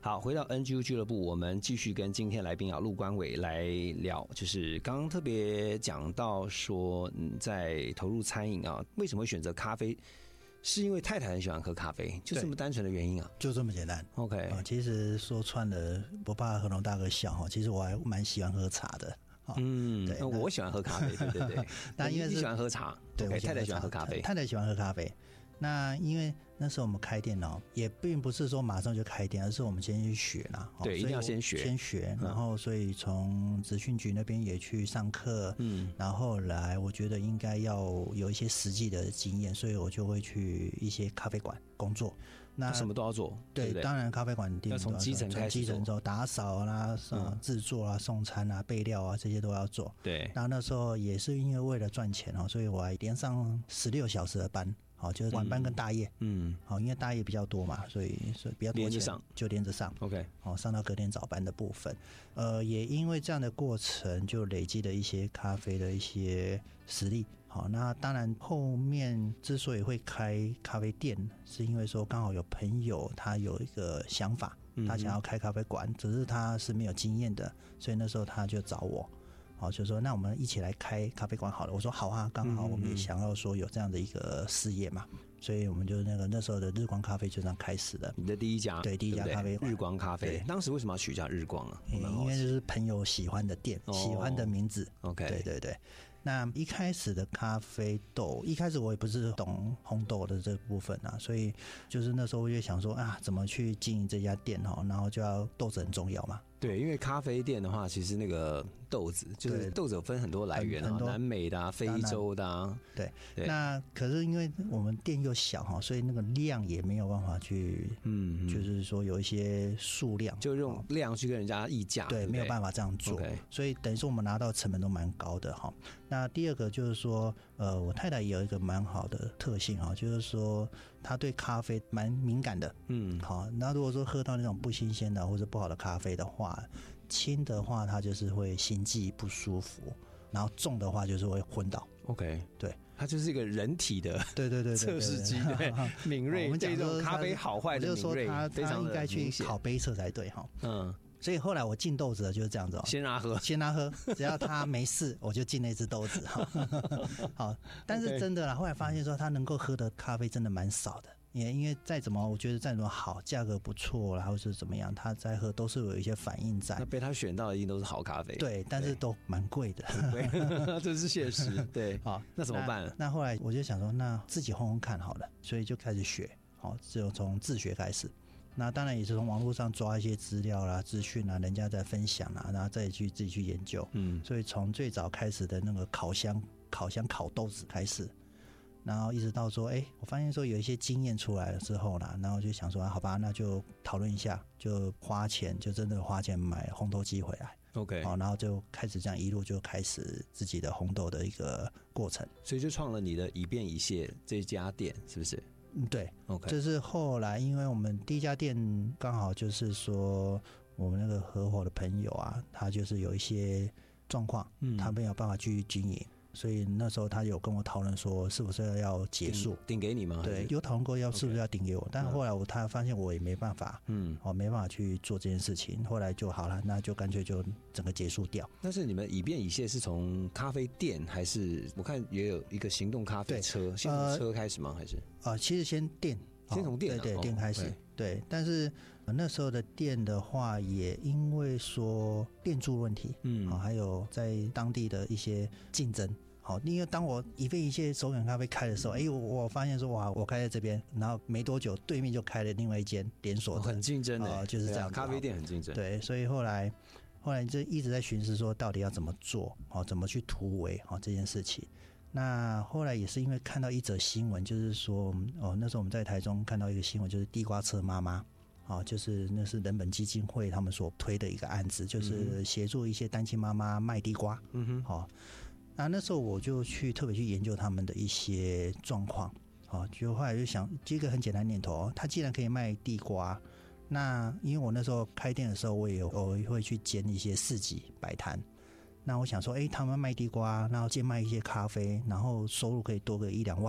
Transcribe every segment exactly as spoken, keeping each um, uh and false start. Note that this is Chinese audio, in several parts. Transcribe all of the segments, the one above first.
好，回到 N G U 俱乐部，我们继续跟今天来宾啊陆官伟来聊，就是刚刚特别讲到说，嗯，在投入餐饮啊，为什么会选择咖啡？是因为太太很喜欢喝咖啡，就这么单纯的原因啊？ 就这么简单。 OK， 呃、其实说穿了，不怕何龙大哥笑哈，其实我还蛮喜欢喝茶的。 嗯，对，我喜欢喝咖啡，对对对。 那因为你喜欢喝茶， 对， okay, 太太喜欢喝咖啡， 太太喜欢喝咖啡。那因为那时候我们开店哦，也并不是说马上就开店，而是我们先去学啦。 对，一定要先学， 先学。然后，所以从职训局那边也去上课，嗯，然后来我觉得应该要有一些实际的经验，所以我就会去一些咖啡馆工作。那什么都要做， 对， 对对当然咖啡馆店要从基层开始做， 基层做打扫啦、嗯、制作啊、送餐啊、备料啊，这些都要做。 对， 然后那时候也是因为为了赚钱哦，所以我还连上十六小时的班。好，就是晚班跟大夜，嗯，好，因为大夜比较多嘛，所以所以比较多钱，连着上就连着上 ，OK， 好，上到隔天早班的部分，呃，也因为这样的过程，就累积了一些咖啡的一些实力。好，那当然后面之所以会开咖啡店，是因为说刚好有朋友他有一个想法，他想要开咖啡馆，只是他是没有经验的，所以那时候他就找我。好，就说那我们一起来开咖啡馆好了。我说好啊，刚好我们也想要说有这样的一个事业嘛，嗯嗯嗯，所以我们就那个那时候的日光咖啡就这样开始了。 你的第一家， 对，第一家咖啡馆日光咖啡。当时为什么要取叫日光啊？ 嗯，因为就是朋友喜欢的店，哦，喜欢的名字。 OK， 对对对。那一开始的咖啡豆，一开始我也不是懂烘豆的这部分啊，所以就是那时候我就想说啊，怎么去经营这家店哈，然后就要豆子很重要嘛。 对，因为咖啡店的话，其实那个豆子就是豆子有分很多来源啊，南美的啊、非洲的啊。 对，对，那可是因为我们店又小哈，所以那个量也没有办法去，嗯，就是说有一些数量， 就用量去跟人家议价， 对， 对， 没有办法这样做， okay， 所以等于说我们拿到成本都蛮高的哈。那第二个就是说，呃，我太太也有一个蛮好的特性哈，就是说她对咖啡蛮敏感的，嗯，好，那如果说喝到那种不新鲜的或者不好的咖啡的话，轻的话她就是会心悸不舒服，然后重的话就是会昏倒。 OK， 对， 它就是一个人体的对对对测试机，对，敏锐， 我们讲这种咖啡好坏的敏锐， 非常应该去考杯测才对哈。嗯。所以后来我进豆子的就是这样子哦， 先让他喝， 先让他喝，只要他没事，我就进那只豆子。好，但是真的啦，后来发现说他能够喝的咖啡真的蛮少的，也因为再怎么，我觉得再怎么好，价格不错，然后是怎么样，他在喝都是有一些反应在。 那被他选到的一定都是好咖啡， 对，但是都蛮贵的， 很贵，这是现实。对，好，那怎么办？ 那, 那后来我就想说，那自己烘烘看好了，所以就开始学，好，只有从自学开始。那当然也是从网络上抓一些资料啦、资讯啊，人家在分享啊，然后再去自己去研究。嗯，所以从最早开始的那个烤箱、烤箱烤豆子开始，然后一直到说，哎，我发现说有一些经验出来了之后啦，然后就想说，啊、好吧，那就讨论一下，就花钱，就真的花钱买烘豆机回来。 OK， 好，然后就开始这样一路就开始自己的烘豆的一个过程， 所以就创了你的以便一切这家店，是不是？ 嗯，对 ，OK， 就是后来，因为我们第一家店刚好就是说，我们那个合伙的朋友啊，他就是有一些状况，嗯，他没有办法去经营，所以那时候他有跟我讨论说，是不是要结束， 顶给你吗？ 对，有讨论过要是不是要顶给我， okay， 但后来我他发现我也没办法，嗯，我没办法去做这件事情，后来就好了，那就干脆就整个结束掉。 但是你们以便以谢是从咖啡店还是我看也有一个行动咖啡车，先从车开始吗？还是啊、呃，其实先店。 先从店、啊、 对对店开始、哦 okay，对，但是、呃、那时候的店的话，也因为说店租问题，嗯、哦，还有在当地的一些竞争，好，因为当我以便一切手感咖啡开的时候，哎，我我发现说哇，我开在这边，然后没多久对面就开了另外一间连锁的， 哦、很竞争的、 呃，就是这样、啊， 咖啡店很竞争， 对，所以后来后来就一直在寻思说，到底要怎么做，哦，怎么去突围，哦这件事情。那后来也是因为看到一则新闻，就是说，哦，那时候我们在台中看到一个新闻，就是地瓜车妈妈，哦，就是那是人本基金会他们所推的一个案子，就是协助一些单亲妈妈卖地瓜。嗯哼，好、哦，那那时候我就去特别去研究他们的一些状况，哦，就后来就想，这个很简单念头，他既然可以卖地瓜，那因为我那时候开店的时候，我也有我会去兼一些市集摆摊。那我想说，哎，他们卖地瓜，然后兼卖一些咖啡，然后收入可以多个一两万，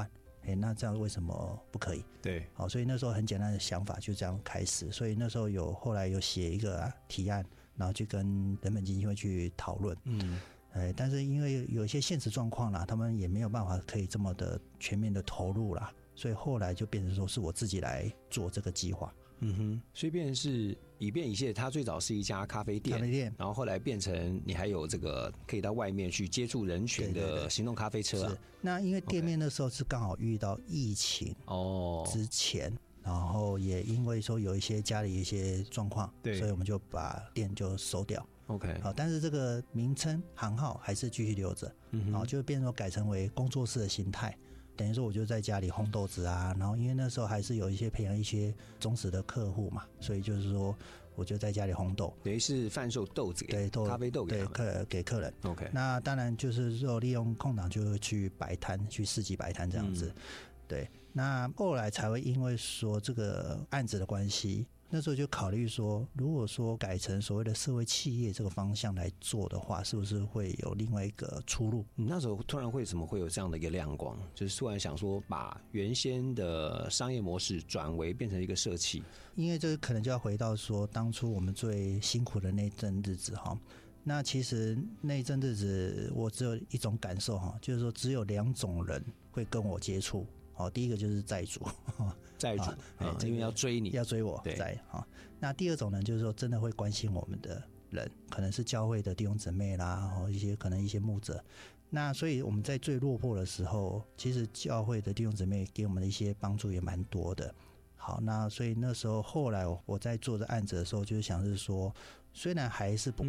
哎、欸，那这样为什么不可以？ 对， 好，所以那时候很简单的想法就这样开始，所以那时候有后来有写一个、啊、提案，然后去跟人本基金会去讨论，嗯，呃，但是因为有一些现实状况啦，他们也没有办法可以这么的全面的投入啦，所以后来就变成说是我自己来做这个计划。 嗯哼，所以变成是以便一切，它最早是一家咖啡店， 咖啡店， 然后后来变成你还有这个可以到外面去接触人群的行动咖啡车、啊。对对对， 是，那因为店面那时候是刚好遇到疫情哦之前。哦，然后也因为说有一些家里一些状况，对，所以我们就把店就收掉。 OK， 好，但是这个名称行号还是继续留着，嗯，然后就变成说改成为工作室的形态。等于说我就在家里烘豆子啊，然后因为那时候还是有一些培养一些忠实的客户嘛，所以就是说我就在家里烘豆， 等于是贩售豆子给对咖啡豆给对客给客人。 OK， 那当然就是说利用空档就会去摆摊，去市集摆摊这样子。嗯，对，那后来才会因为说这个案子的关系，那时候就考虑说，如果说改成所谓的社会企业这个方向来做的话，是不是会有另外一个出路？ 你那时候突然会怎么会有这样的一个亮光，就是突然想说把原先的商业模式转为变成一个社企？ 因为这可能就要回到说当初我们最辛苦的那阵日子哈。那其实那一阵日子我只有一种感受哈，就是说只有两种人会跟我接触。好，第一个就是债主， 债主，啊啊，因为要追你， 要追我，债哈。那第二种呢，就是说真的会关心我们的人，可能是教会的弟兄姊妹啦，或一些可能一些牧者。那所以我们在最落魄的时候，其实教会的弟兄姊妹给我们的一些帮助也蛮多的。好，那所以那时候后来我在做这案子的时候，就是想是说，虽然还是不